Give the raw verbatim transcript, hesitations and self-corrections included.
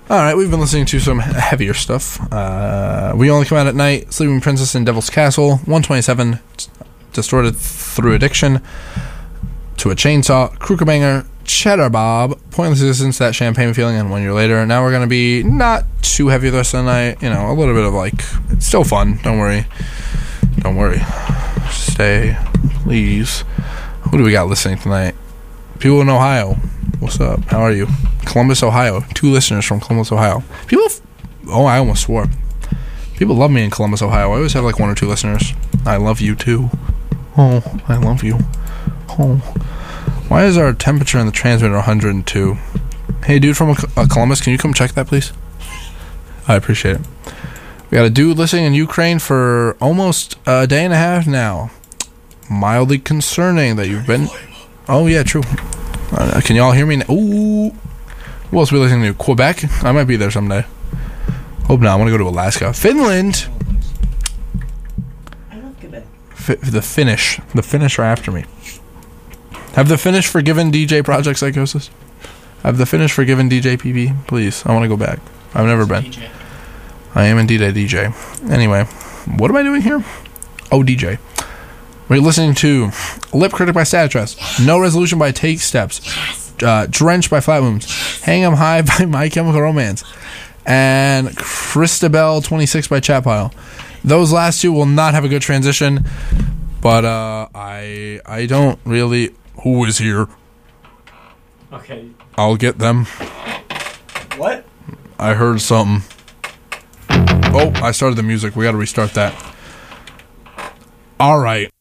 All right, we've been listening to some heavier stuff. Uh, we Only Come Out at Night, Sleeping Princess in Devil's Castle, one twenty-seven, Distorted Through Addiction, To a Chainsaw, Krukabanger, Cheddar Bob, Pointless Existence, That Champagne Feeling, and One Year Later. Now we're going to be not too heavy the rest of the night. You know, a little bit of like, it's still fun. Don't worry. Don't worry. Stay, please. Who do we got listening tonight? People in Ohio. What's up? How are you? Columbus, Ohio. Two listeners from Columbus, Ohio. People, f- oh, I almost swore. People love me in Columbus, Ohio. I always have like one or two listeners. I love you too. Oh, I love you. Oh. Why is our temperature in the transmitter one hundred two? Hey, dude from uh, Columbus, can you come check that, please? I appreciate it. We got a dude listening in Ukraine for almost a day and a half now. Mildly concerning that you've been... Oh, yeah, true. Uh, can y'all hear me? Ooh. Who else are we listening to? Quebec? I might be there someday. Hope not. I want to go to Alaska. Finland! I love Quebec. F- the Finnish. The Finnish are after me. Have the Finnish forgiven D J Project Psychosis? Have the Finnish forgiven D J P B? Please. I want to go back. I've never been. D J. I am indeed a D J. Anyway, what am I doing here? Oh, D J. We're listening to Lip Critic by Status yes. No Resolution by Take Steps. Yes. Uh, Drenched by Flat Moons. Hang 'em High by My Chemical Romance. And Christabel twenty-six by Chatpile. Those last two will not have a good transition. But uh, I I don't really... Who is here? Okay. I'll get them. What? I heard something. Oh, I started the music. We got to restart that. All right.